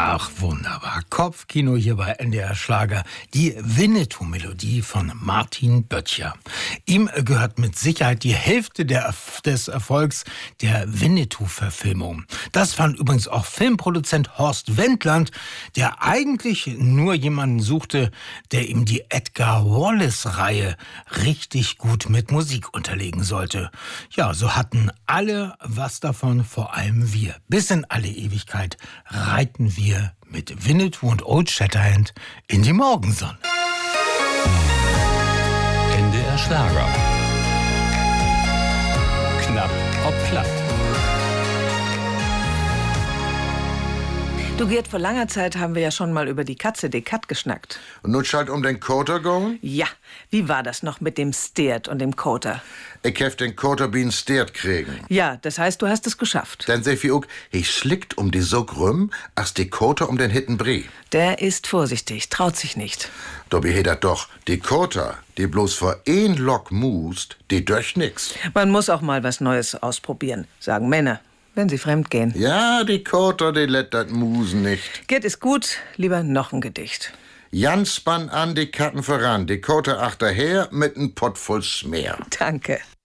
Ach, wunderbar. Kopfkino hier bei NDR Schlager. Die Winnetou-Melodie von Martin Böttcher. Ihm gehört mit Sicherheit die Hälfte des Erfolgs der Winnetou-Verfilmung. Das fand übrigens auch Filmproduzent Horst Wendland, der eigentlich nur jemanden suchte, der ihm die Edgar Wallace-Reihe richtig gut mit Musik unterlegen sollte. Ja, so hatten alle was davon, vor allem wir. Bis in alle Ewigkeit reiten wir mit Winnetou und Old Shatterhand in die Morgensonne. NDR Schlager. Knapp ob platt. Du, Gerd, vor langer Zeit haben wir ja schon mal über die Katze, die Kat, geschnackt. Und nun schalt den Koter gehen? Ja, wie war das noch mit dem Steert und dem Koter? Ich hef den Koter wie ein Steert kriegen. Ja, das heißt, du hast es geschafft. Dann seh ich auch, ich schlickt die so grüm, als die Koter den Hitten Brie. Der ist vorsichtig, traut sich nicht. Dobby he dat doch, die Koter, die bloß vor ein Lock must, die durch nix. Man muss auch mal was Neues ausprobieren, sagen Männer, wenn sie fremd gehen. Ja, die Koter, die lädt dat Musen nicht. Gerd ist gut, lieber noch ein Gedicht. Jan spann an, die Katten voran, die Koter achterher mit n Pott voll Smeer. Danke.